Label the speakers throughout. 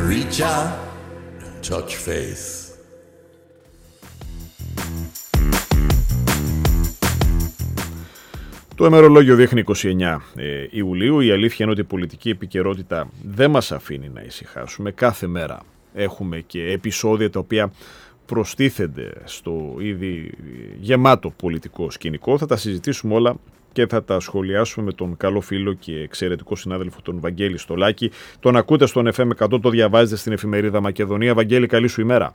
Speaker 1: reach out and touch faith.
Speaker 2: Το ημερολόγιο δείχνει 29 Ιουλίου. Η αλήθεια είναι ότι η πολιτική επικαιρότητα δεν μας αφήνει να ησυχάσουμε. Κάθε μέρα έχουμε και επεισόδια τα οποία προστίθενται στο ήδη γεμάτο πολιτικό σκηνικό. Θα τα συζητήσουμε όλα και θα τα σχολιάσουμε με τον καλό φίλο και εξαιρετικό συνάδελφο τον Βαγγέλη Στολάκη. Τον ακούτε στον FM 100, το διαβάζετε στην εφημερίδα Μακεδονία. Βαγγέλη, καλή σου ημέρα.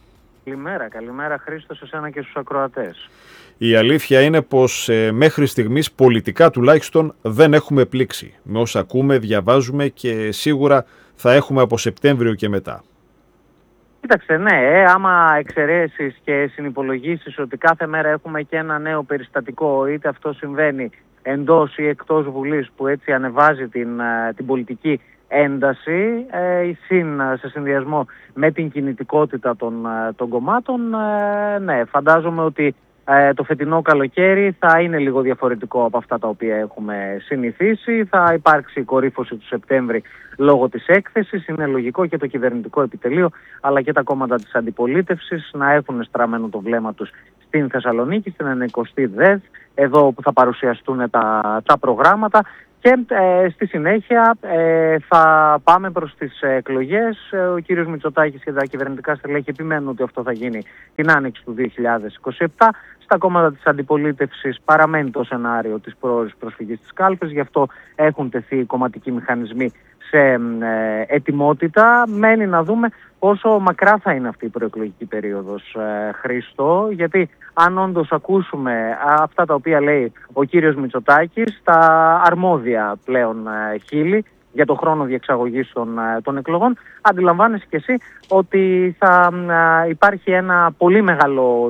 Speaker 3: Καλημέρα Χρήστο, σε εσένα και στους ακροατές.
Speaker 2: Η αλήθεια είναι πως μέχρι στιγμής πολιτικά τουλάχιστον δεν έχουμε πλήξει. Με όσα ακούμε, διαβάζουμε και σίγουρα θα έχουμε από Σεπτέμβριο και μετά.
Speaker 3: Κοίταξε, ναι, άμα εξαιρέσεις και συνυπολογίσεις ότι κάθε μέρα έχουμε και ένα νέο περιστατικό, είτε αυτό συμβαίνει εντός ή εκτός Βουλής, που έτσι ανεβάζει την πολιτική ένταση, σε συνδυασμό με την κινητικότητα των κομμάτων, ναι, φαντάζομαι ότι το φετινό καλοκαίρι θα είναι λίγο διαφορετικό από αυτά τα οποία έχουμε συνηθίσει. Θα υπάρξει κορύφωση του Σεπτέμβρη λόγω της έκθεσης. Είναι λογικό και το κυβερνητικό επιτελείο αλλά και τα κόμματα της αντιπολίτευσης να έχουν στραμμένο το βλέμμα τους στην Θεσσαλονίκη, στην 90η ΔΕΔ, εδώ που θα παρουσιαστούν τα προγράμματα. Και στη συνέχεια θα πάμε προς τις εκλογές. Ο κύριος Μητσοτάκης και τα κυβερνητικά στελέχη επιμένουν ότι αυτό θα γίνει την άνοιξη του 2027. Στα κόμματα της αντιπολίτευσης παραμένει το σενάριο της πρόορης προσφυγής της κάλπης, γι' αυτό έχουν τεθεί οι κομματικοί μηχανισμοί σε ετοιμότητα. Μένει να δούμε πόσο μακρά θα είναι αυτή η προεκλογική περίοδος, Χρήστο, γιατί αν όντως ακούσουμε αυτά τα οποία λέει ο κύριος Μητσοτάκης, τα αρμόδια πλέον χείλη για το χρόνο διεξαγωγής των εκλογών, αντιλαμβάνεσαι και εσύ ότι θα υπάρχει ένα πολύ μεγάλο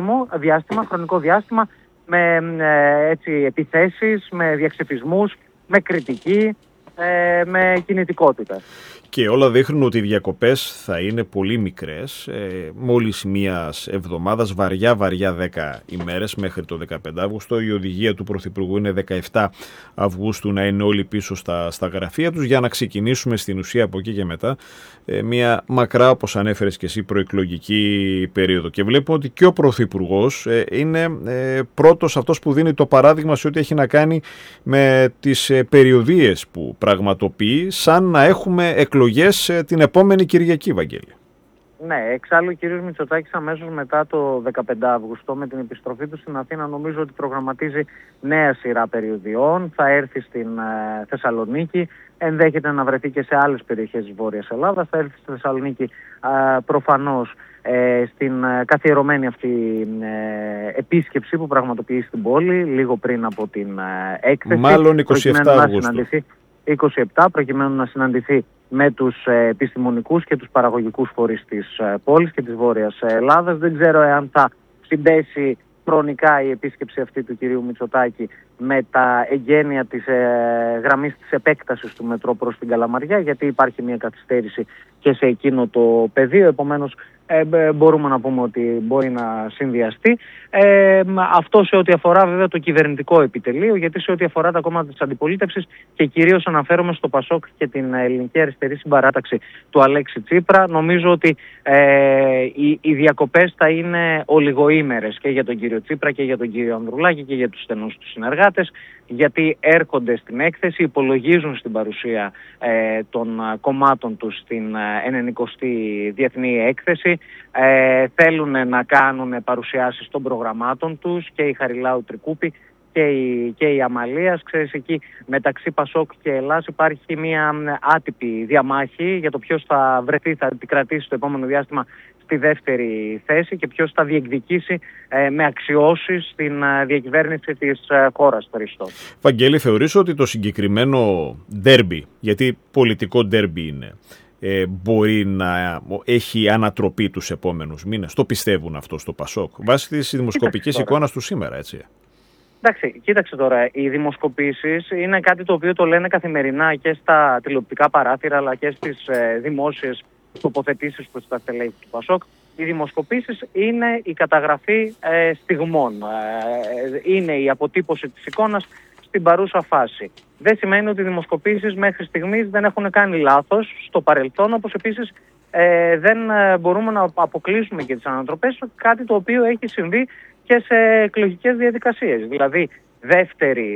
Speaker 3: χρονικό διάστημα με επιθέσεις, με διαξεφισμούς, με κριτική, με κινητικότητα.
Speaker 2: Και όλα δείχνουν ότι οι διακοπές θα είναι πολύ μικρές, μόλις μίας εβδομάδας, βαριά 10 ημέρες μέχρι το 15 Αύγουστο. Η οδηγία του Πρωθυπουργού είναι 17 Αυγούστου να είναι όλοι πίσω στα γραφεία τους, για να ξεκινήσουμε στην ουσία από εκεί και μετά μια μακρά, όπως ανέφερες και εσύ, προεκλογική περίοδο. Και βλέπω ότι και ο Πρωθυπουργός είναι πρώτος αυτός που δίνει το παράδειγμα σε ό,τι έχει να κάνει με τις περιοδίες που πραγματοποιεί, σαν να έχουμε εκλογές την επόμενη Κυριακή, Βαγγέλη.
Speaker 3: Ναι, εξάλλου ο κύριος Μητσοτάκης αμέσως μετά το 15 Αύγουστο με την επιστροφή του στην Αθήνα νομίζω ότι προγραμματίζει νέα σειρά περιοδιών. Θα έρθει στην Θεσσαλονίκη, ενδέχεται να βρεθεί και σε άλλες περιοχές της Βόρειας Ελλάδας. Θα έρθει στη Θεσσαλονίκη προφανώς στην καθιερωμένη αυτή επίσκεψη που πραγματοποιεί στην πόλη λίγο πριν από την έκθεση.
Speaker 2: Μάλλον 27 Αυγούστου.
Speaker 3: 27, προκειμένου να συναντηθεί με τους επιστημονικούς και τους παραγωγικούς φορείς της πόλης και της Βόρειας Ελλάδας. Δεν ξέρω εάν θα συμπέσει χρονικά η επίσκεψη αυτή του κυρίου Μητσοτάκη με τα εγγένεια της γραμμής της επέκτασης του μετρό προς την Καλαμαριά, γιατί υπάρχει μια καθυστέρηση και σε εκείνο το πεδίο, επομένως μπορούμε να πούμε ότι μπορεί να συνδυαστεί. Αυτό σε ό,τι αφορά βέβαια το κυβερνητικό επιτελείο, γιατί σε ό,τι αφορά τα κόμματα της αντιπολίτευσης και κυρίως αναφέρομαι στο ΠΑΣΟΚ και την Ελληνική Αριστερή Συμπαράταξη του Αλέξη Τσίπρα, νομίζω ότι οι διακοπές θα είναι ολιγοήμερες και για τον κύριο Τσίπρα και για τον κύριο Ανδρουλάκη και για τους στενούς του συνεργάτες, γιατί έρχονται στην έκθεση, υπολογίζουν στην παρουσία των κομμάτων τους στην 90η Διεθνή Έκθεση, θέλουν να κάνουν παρουσιάσεις των προγραμμάτων τους, και η Χαριλάου Τρικούπη και η Αμαλίας. Ξέρεις, εκεί μεταξύ Πασόκ και Ελλάς υπάρχει μια άτυπη διαμάχη για το ποιος θα βρεθεί, θα την κρατήσει το επόμενο διάστημα στη δεύτερη θέση και ποιος θα διεκδικήσει με αξιώσεις την διακυβέρνηση της χώρας. Ευχαριστώ.
Speaker 2: Βαγγέλη, θεωρείς ότι το συγκεκριμένο ντέρμπι, γιατί πολιτικό ντέρμπι είναι, μπορεί να έχει ανατροπή τους επόμενους μήνες? Το πιστεύουν αυτό στο ΠΑΣΟΚ βάσει της δημοσκοπικής εικόνας του σήμερα, έτσι?
Speaker 3: Εντάξει, κοίταξε τώρα, οι δημοσκοπήσεις είναι κάτι το οποίο το λένε καθημερινά και στα τηλεοπτικά παράθυρα αλλά και στις δημόσιες τοποθετήσεις προς τα στελέχη του ΠΑΣΟΚ. Οι δημοσκοπήσεις είναι η καταγραφή στιγμών, είναι η αποτύπωση της εικόνας στην παρούσα φάση. Δεν σημαίνει ότι οι δημοσκοπήσεις μέχρι στιγμής δεν έχουν κάνει λάθος στο παρελθόν, όπως επίσης δεν μπορούμε να αποκλείσουμε και τις ανατροπές, κάτι το οποίο έχει συμβεί και σε εκλογικές διαδικασίες. Δηλαδή, δεύτεροι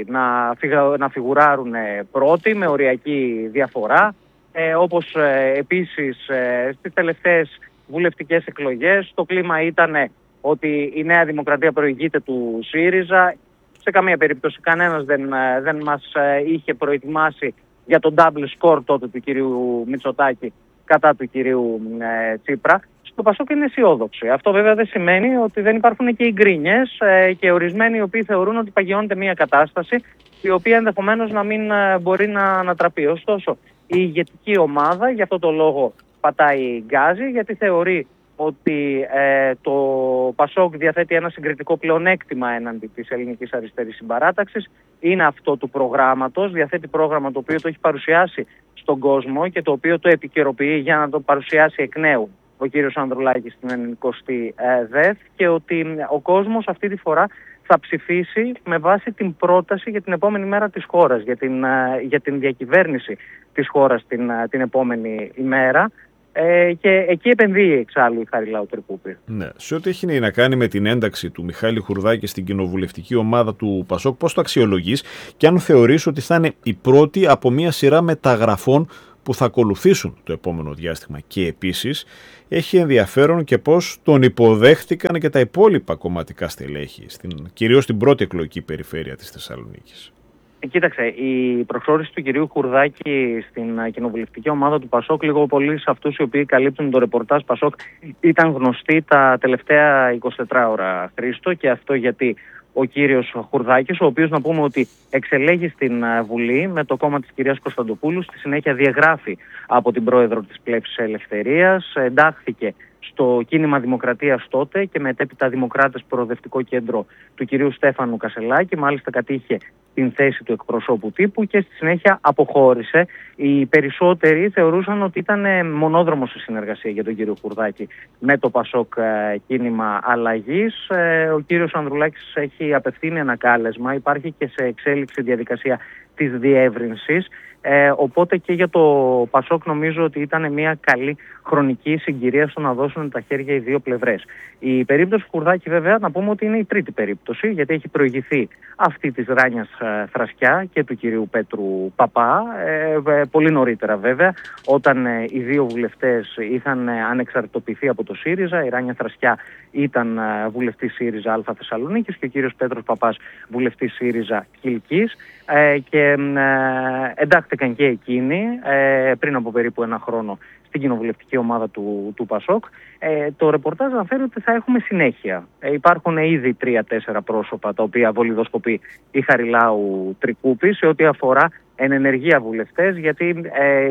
Speaker 3: να φιγουράρουν πρώτοι με οριακή διαφορά, όπως επίσης στις τελευταίες βουλευτικές εκλογές το κλίμα ήταν ότι η Νέα Δημοκρατία προηγείται του ΣΥΡΙΖΑ. Σε καμία περίπτωση κανένας δεν μας είχε προετοιμάσει για τον double score τότε του κυρίου Μητσοτάκη κατά του κυρίου Τσίπρα. Στο Πασόκ είναι αισιόδοξοι. Αυτό βέβαια δεν σημαίνει ότι δεν υπάρχουν και οι γκρίνιες και ορισμένοι οι οποίοι θεωρούν ότι παγιώνεται μια κατάσταση η οποία ενδεχομένως να μην μπορεί να ανατραπεί. Ωστόσο, η ηγετική ομάδα για αυτό το λόγο πατάει γκάζι, γιατί θεωρεί ότι το Πασόκ διαθέτει ένα συγκριτικό πλεονέκτημα έναντι της ελληνικής αριστερής συμπαράταξης. Είναι αυτό του προγράμματος, διαθέτει πρόγραμμα το οποίο το έχει παρουσιάσει στον κόσμο και το οποίο το επικαιροποιεί για να το παρουσιάσει εκ νέου ο κύριος Ανδρουλάκης στην 90η ΔΕΘ, και ότι ο κόσμος αυτή τη φορά θα ψηφίσει με βάση την πρόταση για την επόμενη μέρα της χώρας, για την διακυβέρνηση της χώρας την επόμενη ημέρα. Και εκεί επενδύει εξάλλου η Χαριλάου Τρικούπη.
Speaker 2: Ναι. Σε ό,τι έχει να κάνει με την ένταξη του Μιχάλη Χουρδάκη στην κοινοβουλευτική ομάδα του Πασόκ, πώς το αξιολογείς και αν θεωρείς ότι θα είναι η πρώτη από μια σειρά μεταγραφών που θα ακολουθήσουν το επόμενο διάστημα? Και επίσης έχει ενδιαφέρον και πώς τον υποδέχτηκαν και τα υπόλοιπα κομματικά στελέχη, κυρίως στην πρώτη εκλογική περιφέρεια της Θεσσαλονίκης.
Speaker 3: Κοίταξε, η προσχώρηση του κυρίου Χουρδάκη στην κοινοβουλευτική ομάδα του Πασόκ, λίγο πολύ σε αυτούς οι οποίοι καλύπτουν το ρεπορτάζ Πασόκ, ήταν γνωστή τα τελευταία 24 ώρα, Χρήστο, και αυτό γιατί ο κύριος Χουρδάκης, ο οποίος να πούμε ότι εξελέγει στην Βουλή με το κόμμα της κυρίας Κωνσταντοπούλου, στη συνέχεια διαγράφει από την πρόεδρο της Πλεύσης Ελευθερίας, εντάχθηκε στο κίνημα Δημοκρατίας τότε και μετέπειτα Δημοκράτες Προοδευτικό Κέντρο του κυρίου Στέφανου Κασελάκη, μάλιστα κατήχε την θέση του εκπροσώπου τύπου και στη συνέχεια αποχώρησε. Οι περισσότεροι θεωρούσαν ότι ήταν μονόδρομος η συνεργασία για τον κύριο Χουρδάκη με το Πασόκ κίνημα αλλαγής. Ο κύριος Ανδρουλάκης έχει απευθύνει ένα κάλεσμα, υπάρχει και σε εξέλιξη διαδικασία της διεύρυνσης. Οπότε και για το Πασόκ νομίζω ότι ήταν μια καλή χρονική συγκυρία στο να δώσουν τα χέρια οι δύο πλευρές. Η περίπτωση Χουρδάκη βέβαια να πούμε ότι είναι η τρίτη περίπτωση, γιατί έχει προηγηθεί αυτή της Ράνιας Θρασκιά και του κυρίου Πέτρου Παπά, πολύ νωρίτερα βέβαια, όταν οι δύο βουλευτές είχαν ανεξαρτητοποιηθεί από το ΣΥΡΙΖΑ. Η Ράνια Θρασκιά ήταν βουλευτής ΣΥΡΙΖΑ Α Θεσσαλονίκης και ο κύριος Πέτρος Παπάς βουλευτής ΣΥΡΙΖΑ Κιλκής, και εντάχθηκαν και εκείνοι πριν από περίπου ένα χρόνο στην κοινοβουλευτική ομάδα του Πασόκ. Το ρεπορτάζ αναφέρει ότι θα έχουμε συνέχεια. Υπάρχουν ήδη 3-4 πρόσωπα τα οποία βολιδοσκοπεί η Χαριλάου Τρικούπη σε ό,τι αφορά εν ενεργεία βουλευτές, γιατί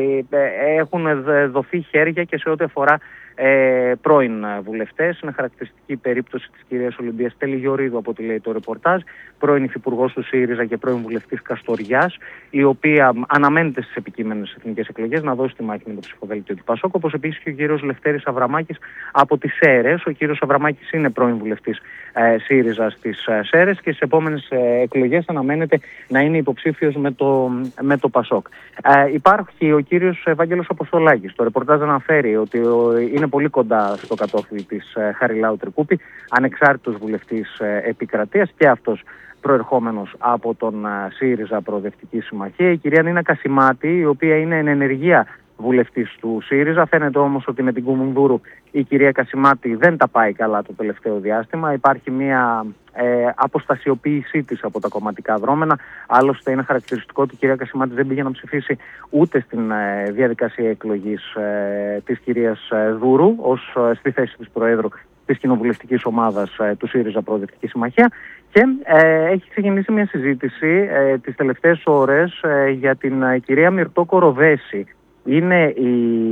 Speaker 3: έχουν δοθεί χέρια και σε ό,τι αφορά πρώην βουλευτές. Είναι χαρακτηριστική περίπτωση της κυρίας Ολυμπίας Τελιγιορίδου, από ό,τι λέει το ρεπορτάζ, πρώην υφυπουργός του ΣΥΡΙΖΑ και πρώην βουλευτής Καστοριάς, η οποία αναμένεται στις επικείμενες εθνικές εκλογές να δώσει τη μάχη με το ψηφοδέλτιο του Πασόκ, όπως επίσης και ο κύριος Λευτέρης Αβραμάκης από τις ΣΕΡΕΣ. Ο κύριος Αβραμάκης είναι πρώην βουλευτής ΣΥΡΙΖΑ στις ΣΕΡΕΣ και στις επόμενες εκλογές αναμένεται να είναι υποψήφιος με το Πασόκ. Υπάρχει ο κύριος Ευάγγελος Αποστολάκης. Το ρεπορτάζ αναφέρει ότι είναι πολύ κοντά στο κατόφλι της Χαριλάου Τρικούπη, ανεξάρτητος βουλευτής επικρατείας και αυτός προερχόμενος από τον ΣΥΡΙΖΑ Προοδευτική Συμμαχία. Η κυρία Νίνα Κασιμάτη, η οποία είναι εν ενεργεία βουλευτής του ΣΥΡΙΖΑ. Φαίνεται όμως ότι με την Κουμουνδούρου η κυρία Κασιμάτη δεν τα πάει καλά το τελευταίο διάστημα. Υπάρχει μια αποστασιοποίησή της από τα κομματικά δρόμενα. Άλλωστε είναι χαρακτηριστικό ότι η κυρία Κασιμάτη δεν πήγε να ψηφίσει ούτε στην διαδικασία εκλογής της κυρίας Δούρου στη θέση της Προέδρου της κοινοβουλευτικής ομάδας του ΣΥΡΙΖΑ Προοδευτική Συμμαχία, και έχει ξεκινήσει μια συζήτηση τις τελευταίες ώρες για την κυρία Μυρτώ Κοροδέση. Είναι η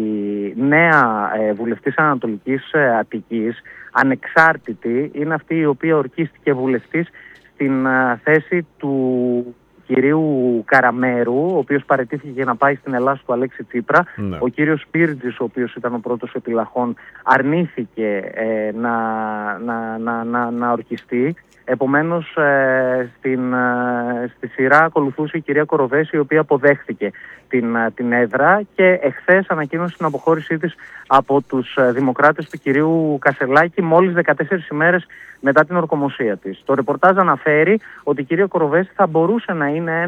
Speaker 3: νέα βουλευτής Ανατολικής Αττικής, ανεξάρτητη, είναι αυτή η οποία ορκίστηκε βουλευτής στην θέση του κυρίου Καραμέρου, ο οποίος παραιτήθηκε για να πάει στην Ελλάδα του Αλέξη Τσίπρα. Ναι. Ο κύριος Σπίρτζης, ο οποίος ήταν ο πρώτος επιλαχών, αρνήθηκε να ορκιστεί. Επομένως, στη σειρά ακολουθούσε η κυρία Κοροβέση, η οποία αποδέχθηκε την έδρα και εχθές ανακοίνωσε την αποχώρησή της από τους δημοκράτες του κυρίου Κασελάκη μόλις 14 ημέρες μετά την ορκομοσία της. Το ρεπορτάζ αναφέρει ότι η κυρία Κοροβέση θα μπορούσε να είναι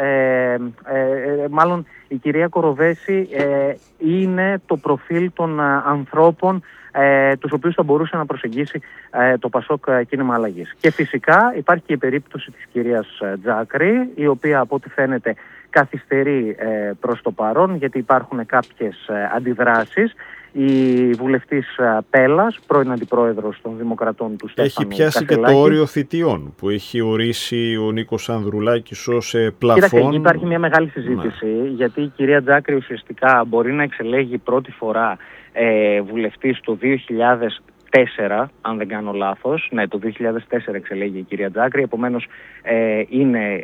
Speaker 3: μάλλον η κυρία Κοροβέση είναι το προφίλ των ανθρώπων τους οποίους θα μπορούσε να προσεγγίσει το Πασόκ Κίνημα Αλλαγής. Και φυσικά υπάρχει και η περίπτωση της κυρίας Τζάκρη, η οποία από ό,τι φαίνεται καθυστερεί προς το παρόν, γιατί υπάρχουν κάποιες αντιδράσεις. Η βουλευτής Πέλας, πρώην αντιπρόεδρος των Δημοκρατών του Στέφανου
Speaker 2: έχει πιάσει
Speaker 3: Κασελάκη,
Speaker 2: και το όριο θητιών που έχει ορίσει ο Νίκος Ανδρουλάκης ως πλαφόν.
Speaker 3: Κοίταξε, υπάρχει μια μεγάλη συζήτηση, γιατί η κυρία Τζάκρη ουσιαστικά μπορεί να εξελέγει πρώτη φορά βουλευτής το 2004, αν δεν κάνω λάθος. Ναι, το 2004 εξελέγει η κυρία Τζάκρη, επομένως είναι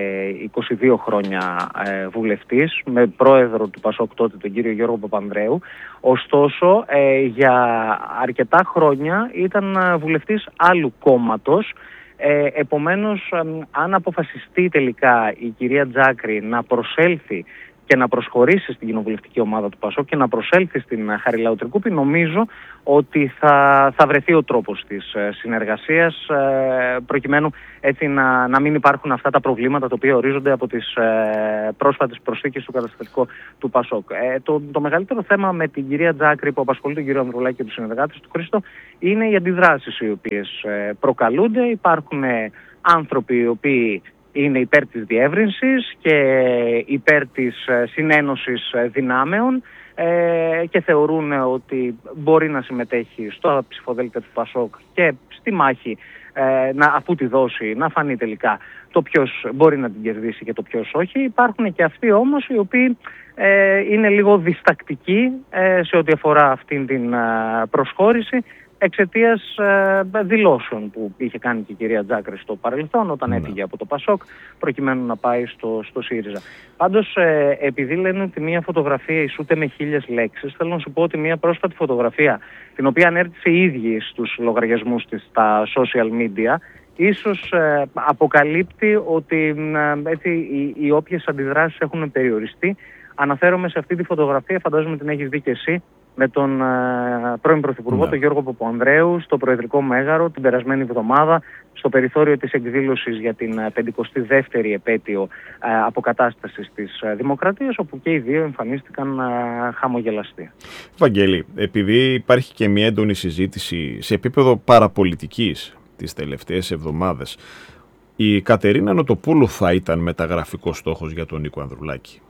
Speaker 3: 22 χρόνια βουλευτής, με πρόεδρο του Πασόκ τότε τον κύριο Γιώργο Παπανδρέου. Ωστόσο, για αρκετά χρόνια ήταν βουλευτής άλλου κόμματος. Επομένως, αν αποφασιστεί τελικά η κυρία Τζάκρη να προσέλθει και να προσχωρήσει στην κοινοβουλευτική ομάδα του Πασόκ και να προσέλθει στην Χαριλάου Τρικούπη, νομίζω ότι θα βρεθεί ο τρόπος της συνεργασίας, προκειμένου έτσι να μην υπάρχουν αυτά τα προβλήματα τα οποία ορίζονται από τις πρόσφατες προσθήκες του καταστατικό του Πασόκ. Το μεγαλύτερο θέμα με την κυρία Τζάκρη που απασχολεί τον κύριο Ανδρουλάκη και τους συνεργάτες του, Χρήστο, είναι οι αντιδράσεις οι οποίες προκαλούνται. Υπάρχουν άνθρωποι οι οποίοι είναι υπέρ της διεύρυνσης και υπέρ της συνένωσης δυνάμεων και θεωρούν ότι μπορεί να συμμετέχει στο ψηφοδέλτιο του Πασόκ και στη μάχη, αφού τη δώσει, να φανεί τελικά το ποιος μπορεί να την κερδίσει και το ποιος όχι. Υπάρχουν και αυτοί όμως οι οποίοι είναι λίγο διστακτικοί σε ό,τι αφορά αυτήν την προσχώρηση, εξαιτίας δηλώσεων που είχε κάνει και η κυρία Τζάκρη στο παρελθόν όταν έφυγε από το Πασόκ προκειμένου να πάει στο ΣΥΡΙΖΑ. Πάντως, επειδή λένε ότι μια φωτογραφία ισούται με 1000 λέξεις, θέλω να σου πω ότι μια πρόσφατη φωτογραφία, την οποία ανέρτησε η ίδια στους λογαριασμούς της στα social media, ίσως αποκαλύπτει ότι οι όποιες αντιδράσεις έχουν περιοριστεί. Αναφέρομαι σε αυτή τη φωτογραφία, φαντάζομαι την έχεις δει και εσύ, με τον πρώην Πρωθυπουργό, τον Γιώργο Παπανδρέου, στο Προεδρικό Μέγαρο την περασμένη εβδομάδα, στο περιθώριο της εκδήλωσης για την 52η επέτειο αποκατάστασης της Δημοκρατίας, όπου και οι δύο εμφανίστηκαν χαμογελαστοί.
Speaker 2: Βαγγέλη, επειδή υπάρχει και μια έντονη συζήτηση σε επίπεδο παραπολιτικής τις τελευταίες εβδομάδες, η Κατερίνα Νοτοπούλου θα ήταν μεταγραφικός στόχος για τον Νίκο Ανδρουλάκη?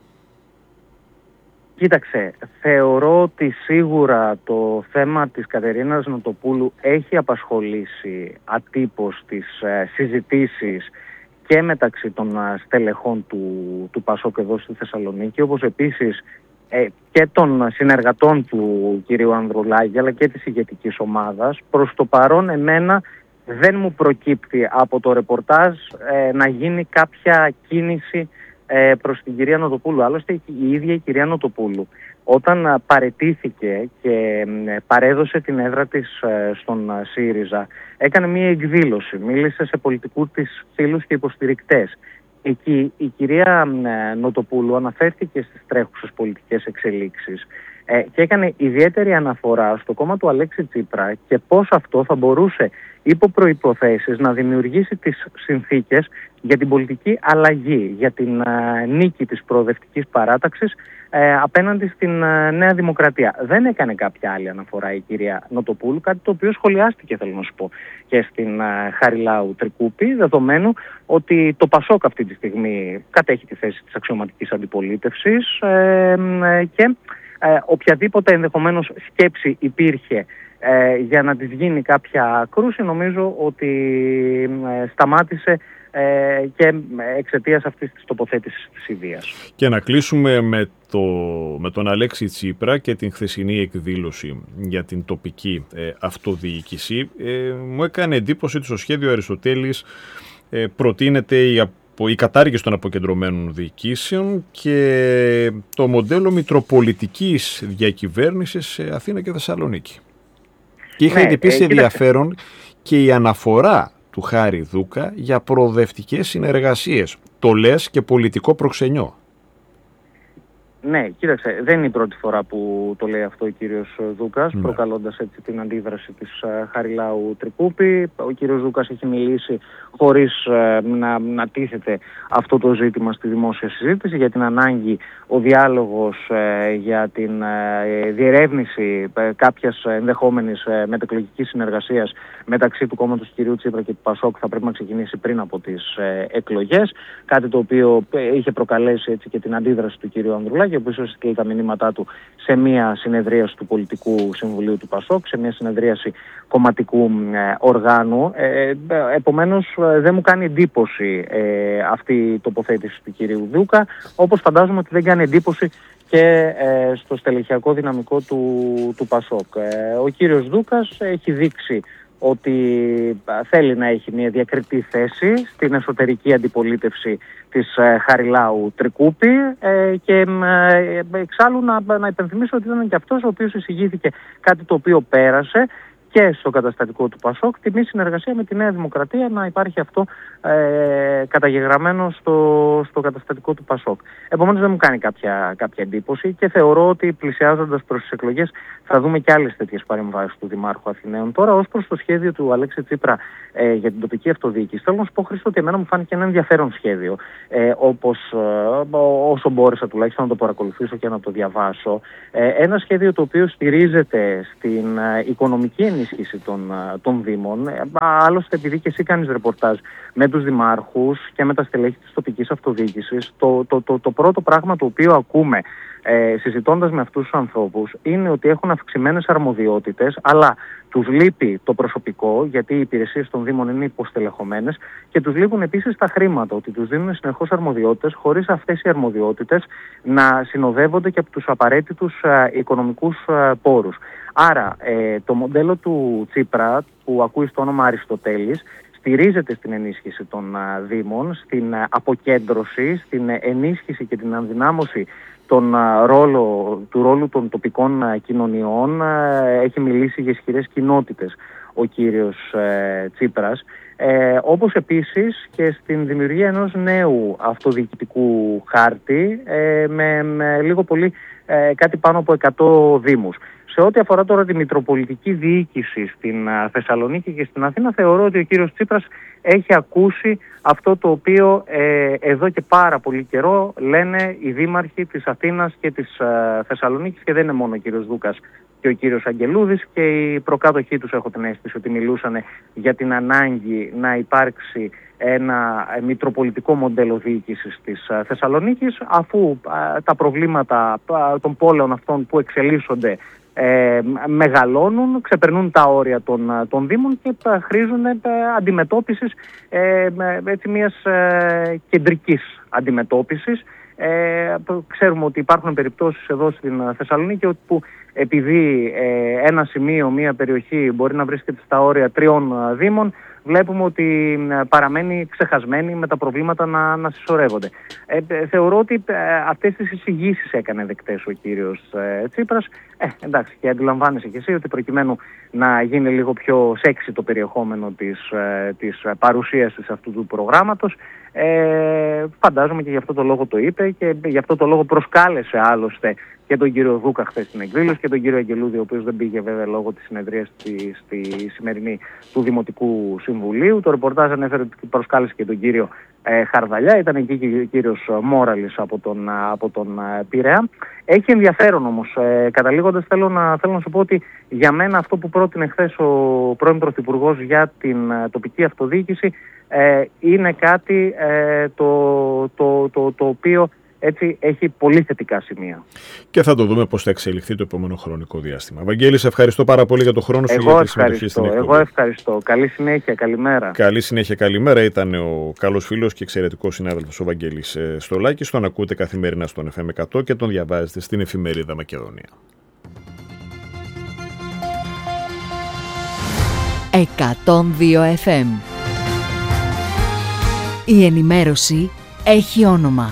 Speaker 3: Κοίταξε, θεωρώ ότι σίγουρα το θέμα της Κατερίνας Νοτοπούλου έχει απασχολήσει ατύπως τις συζητήσεις και μεταξύ των στελεχών του Πασόκ εδώ στη Θεσσαλονίκη, όπως επίσης και των συνεργατών του κυρίου Ανδρουλάκη, αλλά και της ηγετικής ομάδας. Προς το παρόν εμένα δεν μου προκύπτει από το ρεπορτάζ να γίνει κάποια κίνηση προς την κυρία Νοτοπούλου. Άλλωστε η ίδια η κυρία Νοτοπούλου, όταν παραιτήθηκε και παρέδωσε την έδρα της στον ΣΥΡΙΖΑ, έκανε μία εκδήλωση, μίλησε σε πολιτικούς της φίλους και υποστηρικτές. Εκεί η κυρία Νοτοπούλου αναφέρθηκε στις τρέχουσες πολιτικές εξελίξεις και έκανε ιδιαίτερη αναφορά στο κόμμα του Αλέξη Τσίπρα και πώς αυτό θα μπορούσε υπό προϋποθέσεις να δημιουργήσει τις συνθήκες για την πολιτική αλλαγή, για την νίκη της προοδευτικής παράταξης απέναντι στην Νέα Δημοκρατία. Δεν έκανε κάποια άλλη αναφορά η κυρία Νοτοπούλου, κάτι το οποίο σχολιάστηκε, θέλω να σου πω, και στην Χαριλάου Τρικούπη, δεδομένου ότι το Πασόκ αυτή τη στιγμή κατέχει τη θέση της αξιωματικής αντιπολίτευσης και οποιαδήποτε ενδεχομένως σκέψη υπήρχε για να της γίνει κάποια κρούση, νομίζω ότι σταμάτησε και εξαιτίας αυτής της τοποθέτησης της ιδείας.
Speaker 2: Και να κλείσουμε με τον Αλέξη Τσίπρα και την χθεσινή εκδήλωση για την τοπική αυτοδιοίκηση. Μου έκανε εντύπωση ότι στο σχέδιο Αριστοτέλης προτείνεται η κατάργηση των αποκεντρωμένων διοικήσεων και το μοντέλο μητροπολιτικής διακυβέρνησης σε Αθήνα και Θεσσαλονίκη. Και είχα επίσης ενδιαφέρον και η αναφορά του Χάρη Δούκα για προοδευτικές συνεργασίες. Το λες και πολιτικό προξενιό.
Speaker 3: Ναι, κοίταξε, δεν είναι η πρώτη φορά που το λέει αυτό ο κύριος Δούκας, προκαλώντας έτσι την αντίδραση της Χαριλάου Τρικούπη. Ο κύριος Δούκας έχει μιλήσει χωρίς να τίθεται αυτό το ζήτημα στη δημόσια συζήτηση για την ανάγκη ο διάλογος για την διερεύνηση κάποιας ενδεχόμενης μετεκλογικής συνεργασίας μεταξύ του κόμματος του κυρίου Τσίπρα και του Πασόκ θα πρέπει να ξεκινήσει πριν από τις εκλογές, κάτι το οποίο είχε προκαλέσει έτσι και την αντίδραση του κυρίου Ανδρουλάκη, ο οποίος έστειλε τα μηνύματά του σε μια συνεδρίαση του Πολιτικού Συμβουλίου του Πασόκ, σε μια συνεδρίαση κομματικού οργάνου. Επομένως δεν μου κάνει εντύπωση αυτή η τοποθέτηση του κυρίου Δούκα, όπως φαντάζομαι ότι δεν κάνει εντύπωση και στο στελεχειακό δυναμικό του Πασόκ. Ο κύριος Δούκας έχει δείξει ότι θέλει να έχει μια διακριτή θέση στην εσωτερική αντιπολίτευση της Χαριλάου Τρικούπη και εξάλλου να υπενθυμίσω ότι ήταν και αυτός ο οποίος εισηγήθηκε κάτι το οποίο πέρασε και στο καταστατικό του Πασόκ, τη μη συνεργασία με τη Νέα Δημοκρατία, να υπάρχει αυτό καταγεγραμμένο στο καταστατικό του Πασόκ. Επομένως δεν μου κάνει κάποια εντύπωση και θεωρώ ότι πλησιάζοντας προς τις εκλογές θα δούμε και άλλες τέτοιες παρεμβάσεις του Δημάρχου Αθηναίων. Τώρα, ως προς το σχέδιο του Αλέξη Τσίπρα για την τοπική αυτοδιοίκηση, θέλω να σου πω, Χρήστο, ότι εμένα μου φάνηκε ένα ενδιαφέρον σχέδιο, όσο μπόρεσα τουλάχιστον να το παρακολουθήσω και να το διαβάσω. Ένα σχέδιο το οποίο στηρίζεται στην οικονομική ενίσχυση των Δήμων. Άλλωστε, επειδή και εσύ κάνεις ρεπορτάζ με τους δημάρχους και με τα στελέχη της τοπικής αυτοδιοίκησης, το πρώτο πράγμα το οποίο ακούμε συζητώντας με αυτούς τους ανθρώπους είναι ότι έχουν αυξημένες αρμοδιότητες, αλλά τους λείπει το προσωπικό, γιατί οι υπηρεσίες των Δήμων είναι υποστελεχωμένες, και τους λείπουν επίσης τα χρήματα, ότι τους δίνουν συνεχώς αρμοδιότητες, χωρίς αυτές οι αρμοδιότητες να συνοδεύονται και από τους απαραίτητους οικονομικούς πόρους. Άρα το μοντέλο του Τσίπρα, που ακούει στο όνομα Αριστοτέλης, στηρίζεται στην ενίσχυση των Δήμων, στην αποκέντρωση, στην ενίσχυση και την ενδυνάμωση του ρόλου των τοπικών κοινωνιών. Έχει μιλήσει για ισχυρές κοινότητες ο κύριος Τσίπρας, όπως επίσης και στην δημιουργία ενός νέου αυτοδιοικητικού χάρτη με λίγο πολύ κάτι πάνω από 100 δήμους. Σε ό,τι αφορά τώρα τη μητροπολιτική διοίκηση στην Θεσσαλονίκη και στην Αθήνα, θεωρώ ότι ο κύριος Τσίπρας έχει ακούσει αυτό το οποίο εδώ και πάρα πολύ καιρό λένε οι δήμαρχοι της Αθήνας και της Θεσσαλονίκης, και δεν είναι μόνο ο κύριος Δούκας και ο κύριος Αγγελούδης, και οι προκάτοχοί τους έχω την αίσθηση ότι μιλούσαν για την ανάγκη να υπάρξει ένα μητροπολιτικό μοντέλο διοίκησης της Θεσσαλονίκης, αφού τα προβλήματα των πόλεων αυτών που εξελίσσονται μεγαλώνουν, ξεπερνούν τα όρια των Δήμων και χρήζουν αντιμετώπισης, μιας κεντρικής αντιμετώπισης. Ξέρουμε ότι υπάρχουν περιπτώσεις εδώ στην Θεσσαλονίκη όπου επειδή ένα σημείο, μια περιοχή μπορεί να βρίσκεται στα όρια 3 Δήμων, βλέπουμε ότι παραμένει ξεχασμένη με τα προβλήματα να συσσωρεύονται. Θεωρώ ότι αυτές τις εισηγήσεις έκανε δεκτές ο κύριος Τσίπρας. Εντάξει, και αντιλαμβάνεσαι και εσύ ότι προκειμένου να γίνει λίγο πιο σεξι το περιεχόμενο της παρουσίασης αυτού του προγράμματος, φαντάζομαι και γι' αυτό το λόγο το είπε και γι' αυτό το λόγο προσκάλεσε άλλωστε και τον κύριο Δούκα χθες στην εκδήλωση και τον κύριο Αγγελούδη, ο οποίος δεν πήγε βέβαια λόγω της συνεδρίας στη σημερινή του Δημοτικού Συμβουλίου. Το ρεπορτάζ ανέφερε ότι προσκάλεσε και τον κύριο Χαρδαλιά, ήταν εκεί και ο κύριος Μόραλης από τον Πειραιά. Έχει ενδιαφέρον όμως, καταλήγοντας θέλω να σου πω ότι για μένα αυτό που πρότεινε χθες ο πρώην Πρωθυπουργός για την τοπική αυτοδιοίκηση είναι κάτι το οποίο έτσι έχει πολύ θετικά σημεία.
Speaker 2: Και θα το δούμε πώς θα εξελιχθεί το επόμενο χρονικό διάστημα. Βαγγέλη, σε ευχαριστώ πάρα πολύ για το χρόνο σου για τη συμμετοχή στην εκπομπή.
Speaker 3: Εγώ ευχαριστώ. Καλή συνέχεια, καλημέρα.
Speaker 2: Καλή συνέχεια, καλημέρα. Ήταν ο καλός φίλος και εξαιρετικός συνάδελφος ο Βαγγέλης Στολάκης. Τον ακούτε καθημερινά στον FM 100 και τον διαβάζετε στην εφημερίδα Μακεδονία.
Speaker 4: 102 FM. Η ενημέρωση έχει όνομα.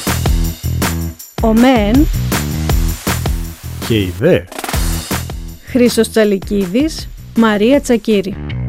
Speaker 5: Ο μεν
Speaker 2: και η δε
Speaker 5: Χρήστος Τσαλικίδης, Μαρία Τσακίρη.